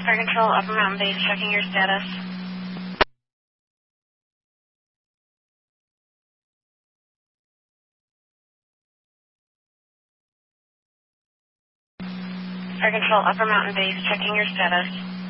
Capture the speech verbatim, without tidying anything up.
Fire Control, Upper Mountain Base, checking your status. Fire Control, Upper Mountain Base, checking your status.